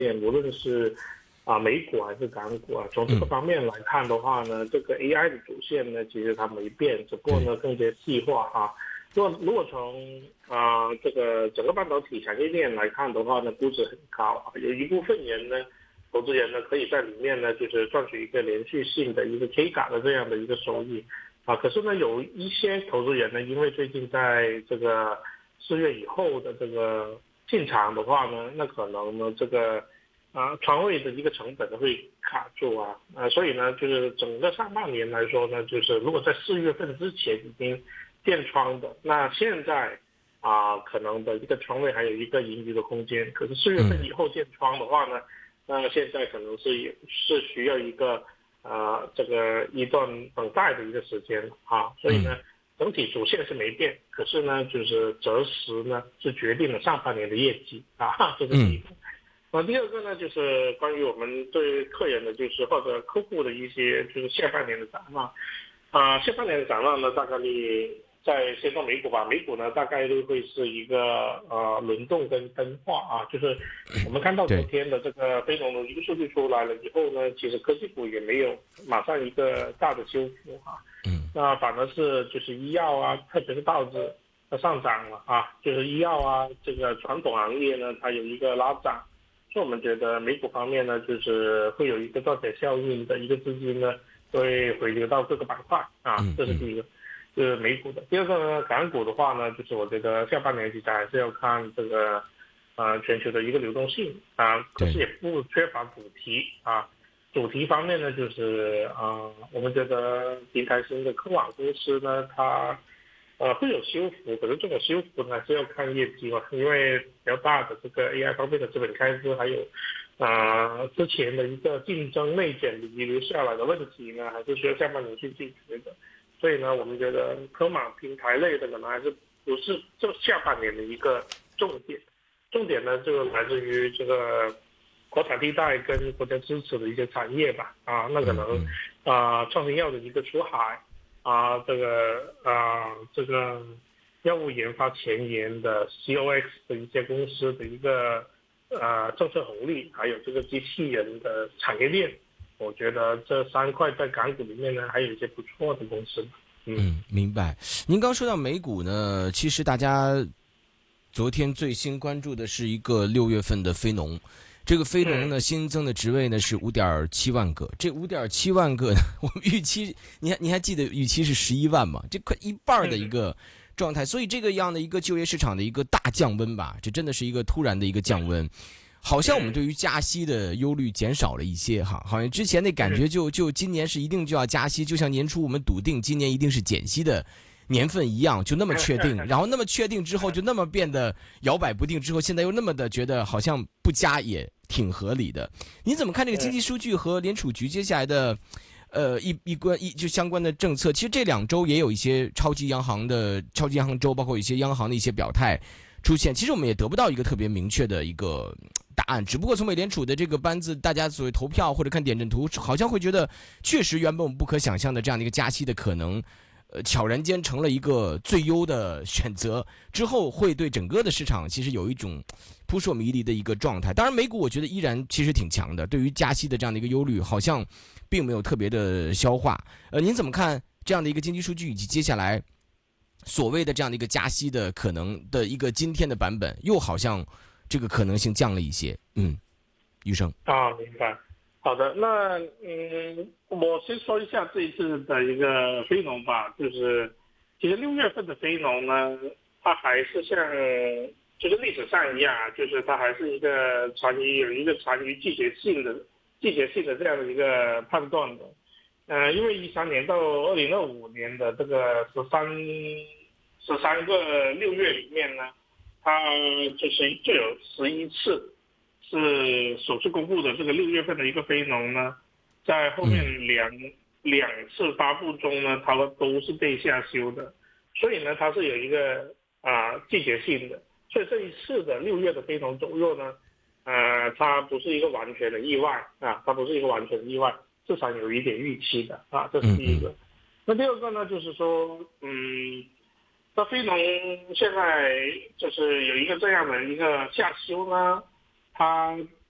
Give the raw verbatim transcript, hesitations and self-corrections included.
无论是啊美股还是港股啊，从这个方面来看的话呢，这个 A I 的主线呢，其实它没变，只不过呢更加细化啊。如果如果从啊、呃、这个整个半导体产业链来看的话呢，估值很高啊，有一部分人呢，投资人呢可以在里面呢就是赚取一个连续性的一个 K 嘎的这样的一个收益啊。可是呢，有一些投资人呢，因为最近在这个四月以后的这个进场的话呢，那可能呢这个啊仓位的一个成本会卡住啊，呃，所以呢就是整个上半年来说呢，就是如果在四月份之前已经建仓的，那现在啊、呃、可能的一个仓位还有一个盈余的空间。可是四月份以后建仓的话呢，那现在可能是是需要一个呃这个一段等待的一个时间啊，所以呢。整体主线是没变，可是呢，就是择时呢是决定了上半年的业绩啊，这是第一个。那第二个呢，就是关于我们对客人的，就是或者客户的一些就是下半年的展望啊，下半年的展望呢，大概率在先说美股吧，美股呢大概率会是一个呃轮动跟分化啊，就是我们看到昨天的这个非农的一个数据出来了以后呢，其实科技股也没有马上一个大的修复啊。 嗯， 那反而是就是医药啊，特别是道指它上涨了啊，就是医药啊这个传统行业呢，它有一个拉涨，所以我们觉得美股方面呢，就是会有一个赚钱效应的一个资金呢，会回流到各个板块啊，这是第一个，就是美股的。第二个呢，港股的话呢，就是我觉得下半年其实还是要看这个呃全球的一个流动性啊，可是也不缺乏主题啊。主题方面呢，就是啊、呃，我们觉得平台型的科网公司呢，它呃会有修复，可是这种修复呢是要看业绩嘛，因为比较大的这个 A I 方面的资本开支，还有啊、呃、之前的一个竞争内卷遗留下来的问题呢，还是需要下半年去解决的。所以呢，我们觉得科网平台类的可能还是不是这下半年的一个重点，重点呢就来自于这个。国产替代跟国家支持的一些产业吧，啊，那可能啊、呃、创新药的一个出海啊，这个啊、呃、这个药物研发前沿的 C O X 的一些公司的一个呃政策红利，还有这个机器人的产业链，我觉得这三块在港股里面呢，还有一些不错的公司。 嗯，嗯明白。您刚说到美股呢，其实大家昨天最新关注的是一个六月份的非农。这个非农呢，新增的职位呢是五点七万个。这五点七万个呢，我们预期，你还你还记得预期是十一万吗？这快一半的一个状态。所以这个样的一个就业市场的一个大降温吧，这真的是一个突然的一个降温。好像我们对于加息的忧虑减少了一些哈，好像之前那感觉就就今年是一定就要加息，就像年初我们笃定今年一定是减息的。年份一样，就那么确定，然后那么确定之后，就那么变得摇摆不定，之后现在又那么的觉得好像不加也挺合理的。你怎么看这个经济数据和联储局接下来的，呃一一关一就相关的政策？其实这两周也有一些超级央行的超级央行周，包括一些央行的一些表态出现。其实我们也得不到一个特别明确的一个答案，只不过从美联储的这个班子，大家所谓投票或者看点阵图，好像会觉得确实原本我们不可想象的这样的一个加息的可能。呃，悄然间成了一个最优的选择，之后会对整个的市场其实有一种扑朔迷离的一个状态。当然，美股我觉得依然其实挺强的，对于加息的这样的一个忧虑，好像并没有特别的消化。呃，您怎么看这样的一个经济数据，以及接下来所谓的这样的一个加息的可能的一个今天的版本，又好像这个可能性降了一些？嗯，余生啊，明白。好的，那嗯，我先说一下这一次的一个非农吧，就是其实六月份的非农呢，它还是像就是历史上一样啊，就是它还是一个残余有一个残余季节性的季节性的这样的一个判断的，呃，因为一三年到二零二五年的这个十三十三个六月里面呢，它就是就有十一次。是首次公布的这个六月份的一个非农呢，在后面两、嗯、两次发布中呢，它都是被下修的，所以呢，它是有一个啊、呃、季节性的，所以这一次的六月的非农走弱呢，呃，它不是一个完全的意外啊，它不是一个完全的意外，至少有一点预期的啊，这是第一个。嗯、那第二个呢，就是说，嗯，那非农现在就是有一个这样的一个下修呢。它